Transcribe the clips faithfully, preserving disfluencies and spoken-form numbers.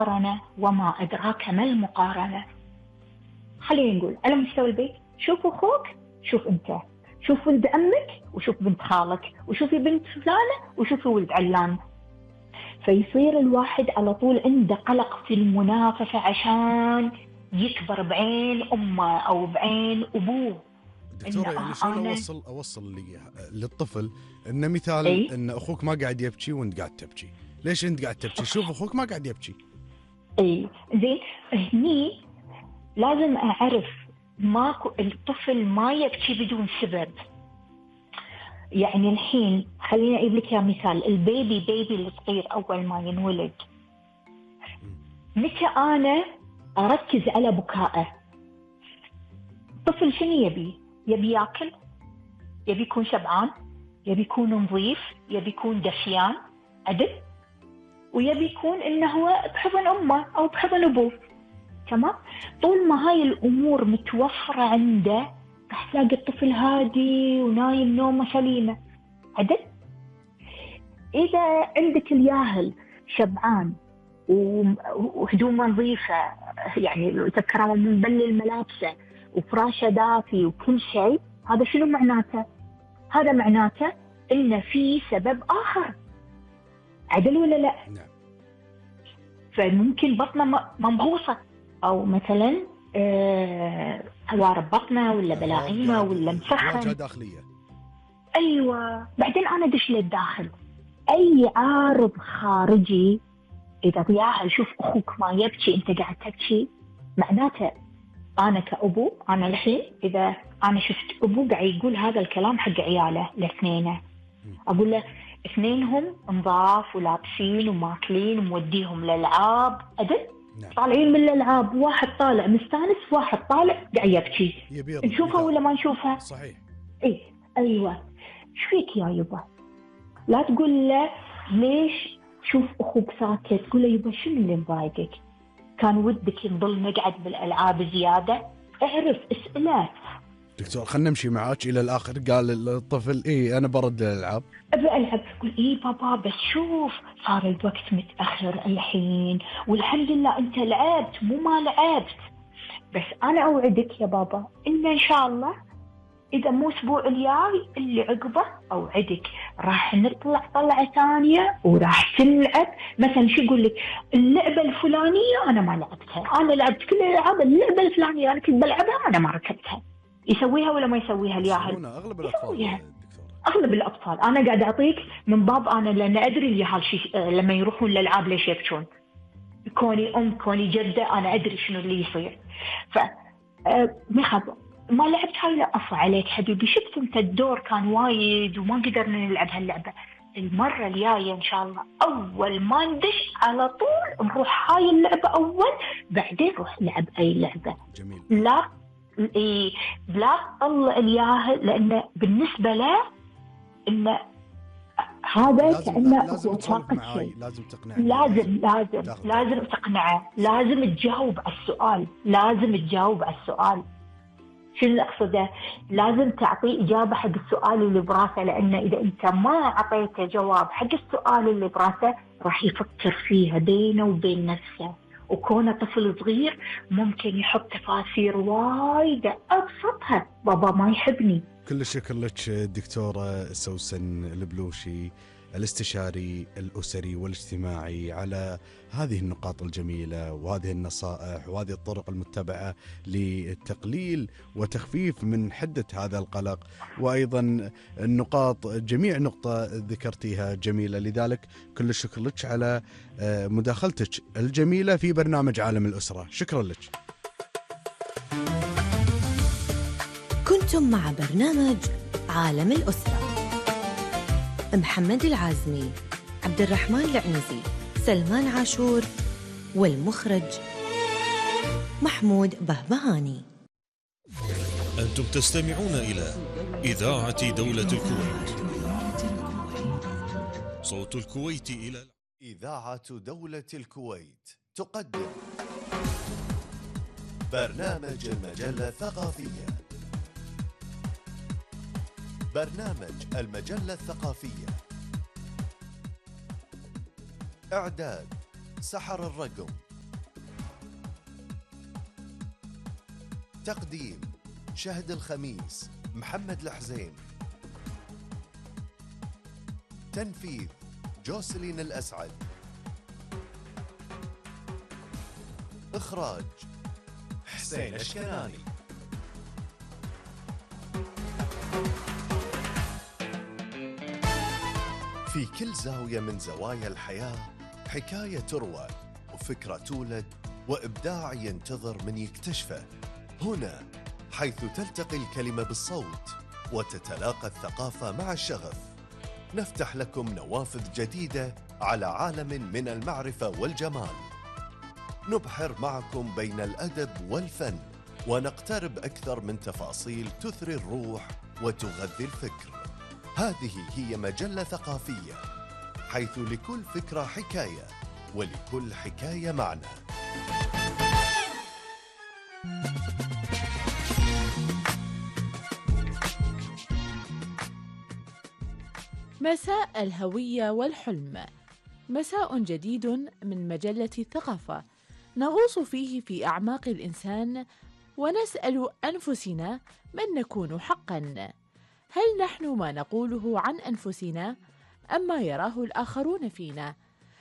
المقارنة وما أدراك ما المقارنة. خلينا نقول على مستوى البيت، شوف أخوك، شوف أنت، شوف ولد عمك وشوف بنت خالك، وشوفي بنت فلانة وشوفي ولد علان. فيصير الواحد على طول عنده قلق في المنافسة عشان يكبر بعين أمه أو بعين أبوه. دكتورة يعني شلون أنا... أوصل أوصل لي للطفل إن مثال أي؟ إن أخوك ما قاعد يبكي وأنت قاعد تبكي، ليش أنت قاعد تبكي؟ شوف أخوك ما قاعد يبكي. أي زين، هني لازم أعرف ماكو، الطفل ما يبكي بدون سبب. يعني الحين خليني أجيب لك يا مثال، البيبي بيبي الصغير أول ما ينولد، متى أنا أركز على بكائه؟ الطفل شنو يبي؟ يبي ياكل، يبي يكون شبعان، يبي يكون نظيف، يبي يكون دفيان عدل، ويبي يكون إنه هو بحضن أمه أو بحضن أبوه. تمام؟ طول ما هاي الأمور متوفرة عنده راح تلاقي الطفل هادي ونايم نومه سليمة عدل. إذا عندك الياهل شبعان وهدومه نظيفة، يعني تكرمه مبلل ملابسه وفراشه دافي وكل شيء، هذا شنو معناته؟ هذا معناته إن في سبب آخر عدل ولا لا؟ نعم. فممكن بطنه ممغوصة، أو مثلا آه عوارض بطنه ولا بلاعيمه ولا مسخن، واجهة داخلية. أيوة. بعدين أنا دش للداخل، أي عارض خارجي إذا ضياهل شوف أخوك ما يبكي أنت قاعد تبكي، معناته أنا كأبو، أنا الحين إذا أنا شفت أبو قاعد يقول هذا الكلام حق عياله الاثنين، أقول له اثنينهم نظاف ولابسين وماكلين وموديهم للعاب أدل، نعم. طالعين من الألعاب، واحد طالع مستانس، واحد طالع قاعد يبكي، نشوفها ولا ما نشوفها؟ صحيح. إيه أيوة. شو فيك يا يبا؟ لا تقول له ليش شوف أخوك ساكت، قول له يبا شنو اللي مضايقك؟ كان ودك نضل نقعد بالألعاب زيادة؟ اعرف اسأله. دكتور خلنا نمشي معاك إلى الآخر، قال الطفل إيه أنا برد للألعاب، أبي ألعب، قول إيه بابا بس شوف صار الوقت متأخر الحين والحمد لله أنت لعبت مو ما لعبت، بس أنا أوعدك يا بابا إن إن شاء الله إذا مو أسبوع الجاي اللي عقبه أوعدك راح نطلع طلعة ثانية وراح تلعب. مثلا شو يقول لك اللعبة الفلانية أنا ما لعبتها، أنا لعبت كل الألعاب، اللعبة الفلانية أنا كنت بلعبها أنا ما ركبتها. يسويها ولا ما يسويها الياهل؟ أغلب الأطفال. أغلب الأطفال. أنا قاعد أعطيك من باب أنا لأن أدري الياهل شي لما يروحون للألعاب ليش يبكون، كوني أم كوني جدة أنا أدري شنو اللي يصير. ف مخب ما لعبت هاي، لا أفا عليك حبيبي، شفت أنت الدور كان وايد وما قدرنا نلعب هاللعبة، المرة الجاية إن شاء الله أول ما ندش على طول نروح هاي اللعبة أول، بعدين نروح نلعب أي لعبة. جميل. لا إيه لا طلع الياهل، لأنه بالنسبة له إنه هذا كأنه لازم فاقد شيء، لازم تقنعه، لازم لازم لازم تقنعه، لازم تجاوب على السؤال، لازم تجاوب على السؤال. شو اللي أقصده؟ لازم تعطيه إجابة حق السؤال اللي براسه، لأنه إذا أنت ما أعطيته جواب حق السؤال اللي براسه راح يفكر فيها بينه وبين نفسه، وكونه طفل صغير ممكن يحط تفاسير وايدة أبسطها بابا ما يحبني. كل الشكر لك دكتورة سوسن البلوشي، الاستشاري الأسري والاجتماعي، على هذه النقاط الجميلة وهذه النصائح وهذه الطرق المتبعة لتقليل وتخفيف من حدة هذا القلق، وأيضا النقاط جميع نقطة ذكرتيها جميلة. لذلك كل الشكر لك على مداخلتك الجميلة في برنامج عالم الأسرة. شكرا لك. كنتم مع برنامج عالم الأسرة، محمد العازمي، عبد الرحمن العنزي، سلمان عاشور، والمخرج محمود بهبهاني. أنتم تستمعون إلى إذاعة دولة الكويت، صوت الكويت إلى إذاعة دولة الكويت تقدم برنامج المجلة الثقافية. برنامج المجلة الثقافية، إعداد سحر الرقم، تقديم شهد الخميس، محمد الحزين. تنفيذ جوسلين الأسعد. إخراج حسين الشكناني. في كل زاوية من زوايا الحياة حكاية تروى، وفكرة تولد، وإبداع ينتظر من يكتشفه. هنا حيث تلتقي الكلمة بالصوت وتتلاقى الثقافة مع الشغف، نفتح لكم نوافذ جديدة على عالم من المعرفة والجمال. نبحر معكم بين الأدب والفن، ونقترب أكثر من تفاصيل تثري الروح وتغذي الفكر. هذه هي مجلة ثقافية، حيث لكل فكرة حكاية، ولكل حكاية معنى. مساء الهوية والحلم، مساء جديد من مجلة الثقافة، نغوص فيه في أعماق الإنسان ونسأل أنفسنا من نكون حقاً. هل نحن ما نقوله عن أنفسنا أم ما يراه الآخرون فينا؟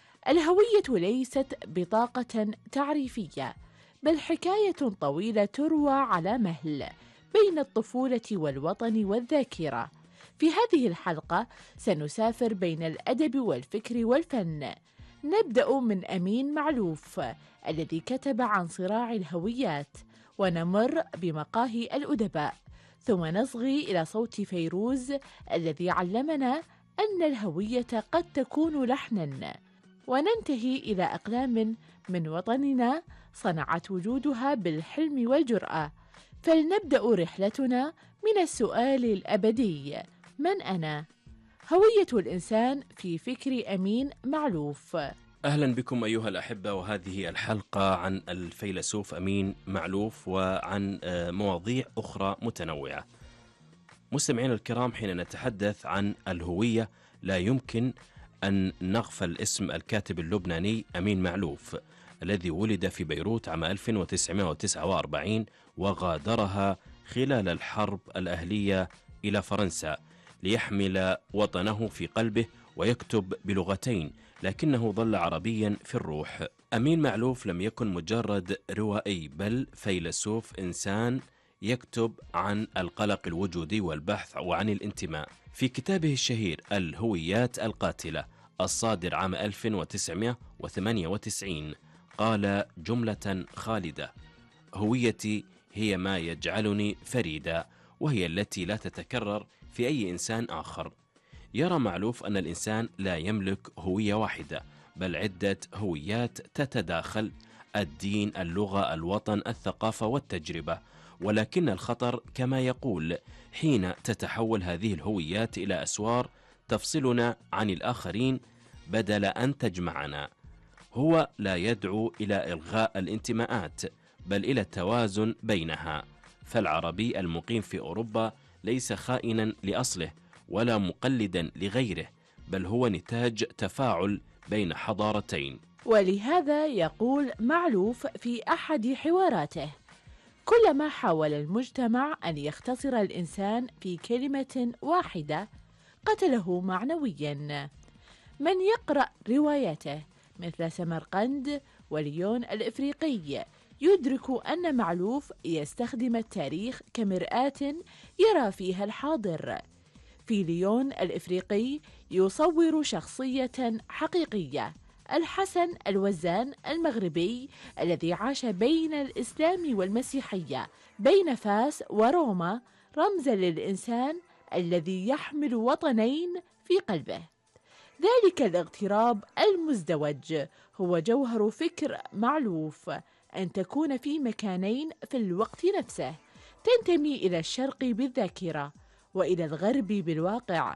الهوية ليست بطاقة تعريفية، بل حكاية طويلة تروى على مهل بين الطفولة والوطن والذاكرة. في هذه الحلقة سنسافر بين الأدب والفكر والفن. نبدأ من أمين معلوف الذي كتب عن صراع الهويات، ونمر بمقاهي الأدباء، ثم نصغي إلى صوت فيروز الذي علمنا أن الهوية قد تكون لحناً، وننتهي إلى أقلام من وطننا صنعت وجودها بالحلم والجرأة. فلنبدأ رحلتنا من السؤال الأبدي: من أنا؟ هوية الإنسان في فكر أمين معلوف. أهلا بكم أيها الأحبة، وهذه الحلقة عن الفيلسوف أمين معلوف وعن مواضيع أخرى متنوعة. مستمعين الكرام، حين نتحدث عن الهوية لا يمكن أن نغفل اسم الكاتب اللبناني أمين معلوف، الذي ولد في بيروت عام ألف وتسعمائة وتسعة وأربعين وغادرها خلال الحرب الأهلية إلى فرنسا ليحمل وطنه في قلبه ويكتب بلغتين، لكنه ظل عربيا في الروح. أمين معلوف لم يكن مجرد روائي، بل فيلسوف إنسان يكتب عن القلق الوجودي والبحث وعن الانتماء. في كتابه الشهير الهويات القاتلة الصادر عام ألف وتسعمائة وثمانية وتسعين قال جملة خالدة: هويتي هي ما يجعلني فريدا، وهي التي لا تتكرر في أي إنسان آخر. يرى معلوف أن الإنسان لا يملك هوية واحدة، بل عدة هويات تتداخل: الدين، اللغة، الوطن، الثقافة والتجربة. ولكن الخطر كما يقول حين تتحول هذه الهويات إلى أسوار تفصلنا عن الآخرين بدل أن تجمعنا. هو لا يدعو إلى إلغاء الانتماءات، بل إلى التوازن بينها. فالعربي المقيم في أوروبا ليس خائنا لأصله ولا مقلدا لغيره، بل هو نتاج تفاعل بين حضارتين. ولهذا يقول معلوف في أحد حواراته: كلما حاول المجتمع أن يختصر الإنسان في كلمة واحدة قتله معنويا. من يقرأ رواياته مثل سمرقند وليون الإفريقي يدرك أن معلوف يستخدم التاريخ كمرآة يرى فيها الحاضر. في ليون الإفريقي يصور شخصية حقيقية: الحسن الوزان المغربي الذي عاش بين الإسلام والمسيحية، بين فاس وروما، رمزا للإنسان الذي يحمل وطنين في قلبه. ذلك الاغتراب المزدوج هو جوهر فكر معلوف، أن تكون في مكانين في الوقت نفسه، تنتمي إلى الشرق بالذاكرة وإلى الغرب بالواقع،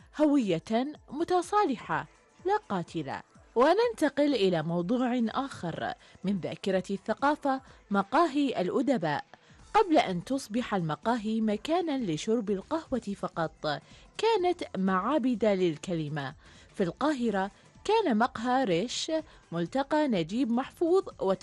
هوية متصالحة لا قاتلة. وننتقل إلى موضوع آخر من ذاكرة الثقافة: مقاهي الأدباء. قبل أن تصبح المقاهي مكانا لشرب القهوة فقط، كانت معابد للكلمة. في القاهرة كان مقهى ريش، ملتقى نجيب محفوظ